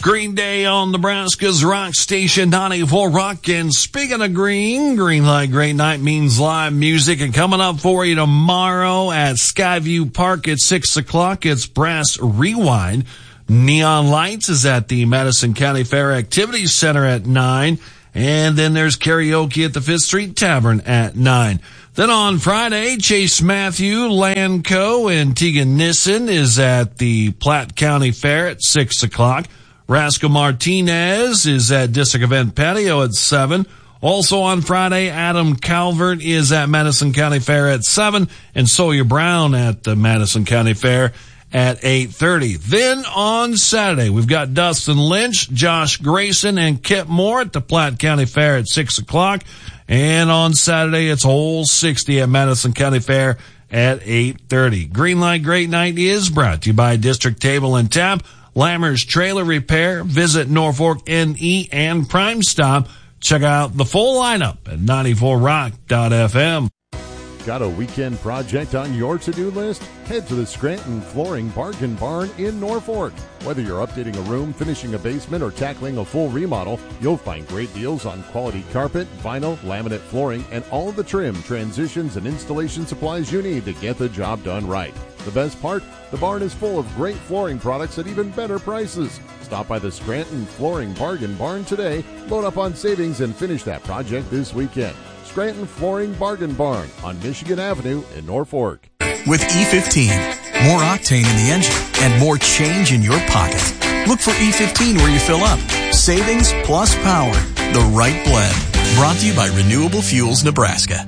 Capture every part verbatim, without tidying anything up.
Green Day on Nebraska's Rock Station ninety-four Rock. And speaking of green, Greenlight Great Night means live music. And coming up for you tomorrow at Skyview Park at six o'clock, it's Brass Rewind. Neon Lights is at the Madison County Fair Activities Center at nine. And then there's karaoke at the Fifth Street Tavern at nine. Then on Friday, Chase Matthew, Landco, and Tegan Nissen is at the Platte County Fair at six o'clock. Rascal Martinez is at District Event Patio at seven. Also on Friday, Adam Calvert is at Madison County Fair at seven, and Sawyer Brown at the Madison County Fair at eight thirty. Then on Saturday, we've got Dustin Lynch, Josh Grayson, and Kip Moore at the Platte County Fair at six o'clock. And on Saturday, it's Hole sixty at Madison County Fair at eight thirty. Greenlight Great Night is brought to you by District Table and Tap, Lammer's Trailer Repair. Visit Norfolk N E and Prime Stop. Check out the full lineup at ninety-four rock dot f m. Got a weekend project on your to-do list? Head to the Scranton Flooring Bargain Barn in Norfolk. Whether you're updating a room, finishing a basement, or tackling a full remodel, you'll find great deals on quality carpet, vinyl, laminate flooring, and all of the trim, transitions, and installation supplies you need to get the job done right. The best part? The barn is full of great flooring products at even better prices. Stop by the Scranton Flooring Bargain Barn today, load up on savings, and finish that project this weekend. Scranton Flooring Bargain Barn on Michigan Avenue in Norfolk. With E fifteen, more octane in the engine and more change in your pocket. Look for E fifteen where you fill up. Savings plus power. The right blend. Brought to you by Renewable Fuels Nebraska.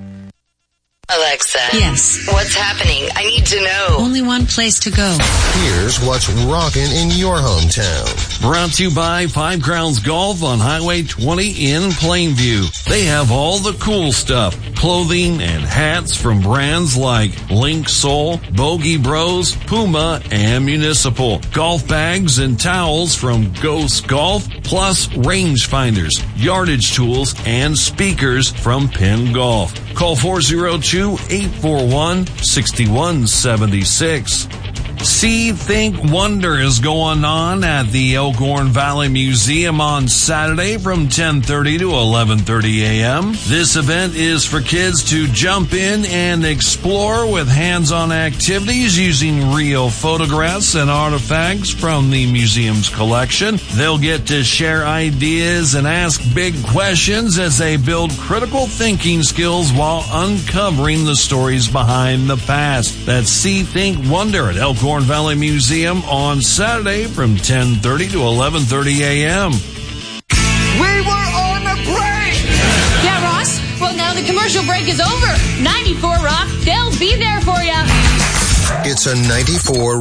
Alexa. Yes. What's happening? I need to know. Only one place to go. Here's what's rocking in your hometown. Brought to you by Five Crowns Golf on Highway twenty in Plainview. They have all the cool stuff. Clothing and hats from brands like Link Soul, Bogey Bros, Puma, and Municipal. Golf bags and towels from Ghost Golf, plus range finders, yardage tools, and speakers from Penn Golf. Call four oh two, eight four one, six one seven six. See, Think, Wonder is going on at the Elkhorn Valley Museum on Saturday from ten thirty to eleven thirty a.m. This event is for kids to jump in and explore with hands-on activities using real photographs and artifacts from the museum's collection. They'll get to share ideas and ask big questions as they build critical thinking skills while uncovering the stories behind the past. That's See, Think, Wonder at Elkhorn Valley Museum on Saturday from ten thirty to eleven thirty a.m. We were on a break! Yeah, Ross? Well, now the commercial break is over. ninety-four Rock, they'll be there for you. It's a ninety-four